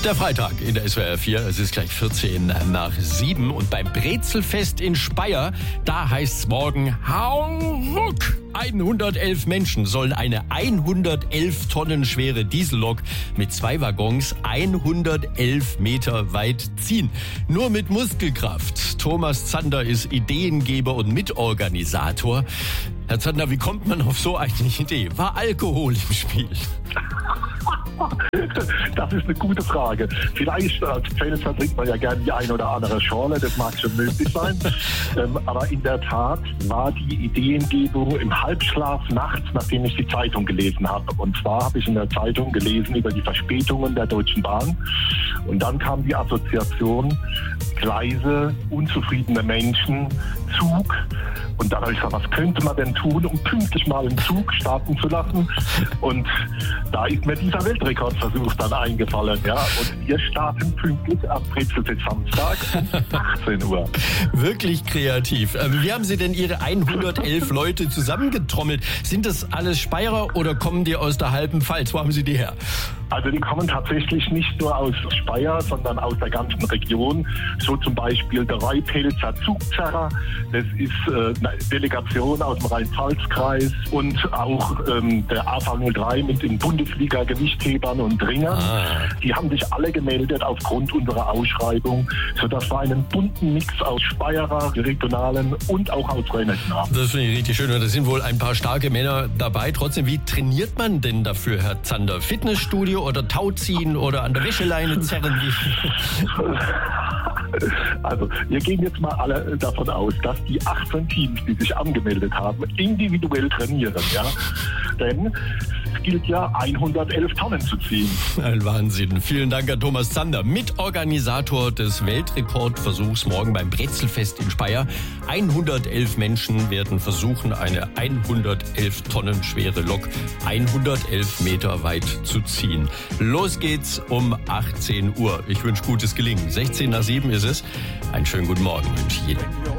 Der Freitag in der SWR 4, es ist gleich 14 nach 7 und beim Brezelfest in Speyer, da heißt es morgen Hauruck. 111 Menschen sollen eine 111 Tonnen schwere Diesellok mit 2 Waggons 111 Meter weit ziehen. Nur mit Muskelkraft. Thomas Zander ist Ideengeber und Mitorganisator. Herr Zander, wie kommt man auf so eine Idee? War Alkohol im Spiel? Das ist eine gute Frage. Vielleicht als Pfälzer trinkt man ja gerne die ein oder andere Schorle, das mag schon möglich sein. Aber in der Tat war die Ideengebung im Halbschlaf nachts, nachdem ich die Zeitung gelesen habe. Und zwar habe ich in der Zeitung gelesen über die Verspätungen der Deutschen Bahn. Und dann kam die Assoziation Gleise, unzufriedene Menschen, Zug. Und dann habe ich gesagt, was könnte man denn tun, um pünktlich mal einen Zug starten zu lassen? Und da ist mir dieser Weltrekordversuch dann eingefallen. Ja? Und wir starten pünktlich am Brezelfest Samstag um 18 Uhr. Wirklich kreativ. Wie haben Sie denn Ihre 111 Leute zusammengetrommelt? Sind das alles Speyerer oder kommen die aus der halben Pfalz? Wo haben Sie die her? Also die kommen tatsächlich nicht nur aus Speyer, sondern aus der ganzen Region. So zum Beispiel der Reupelzer Zugzerrer, das ist eine Delegation aus dem Rhein-Pfalz-Kreis und auch der AV03 mit den Bundesliga-Gewichthebern und Ringern. Die haben sich alle gemeldet aufgrund unserer Ausschreibung, sodass wir einen bunten Mix aus Speyerer, regionalen und auch aus Rheinhessen haben. Das finde ich richtig schön. Und da sind wohl ein paar starke Männer dabei. Trotzdem, wie trainiert man denn dafür, Herr Zander? Fitnessstudio oder Tauziehen oder an der Wäscheleine zerren? Also wir gehen jetzt mal alle davon aus, dass die 18 Teams, die sich angemeldet haben, individuell trainieren. Ja? Denn es gilt ja, 111 Tonnen zu ziehen. Ein Wahnsinn. Vielen Dank an Thomas Zander, Mitorganisator des Weltrekordversuchs morgen beim Brezelfest in Speyer. 111 Menschen werden versuchen, eine 111 Tonnen schwere Lok 111 Meter weit zu ziehen. Los geht's um 18 Uhr. Ich wünsche gutes Gelingen. 16 nach 7 ist es. Einen schönen guten Morgen wünsche ich Ihnen.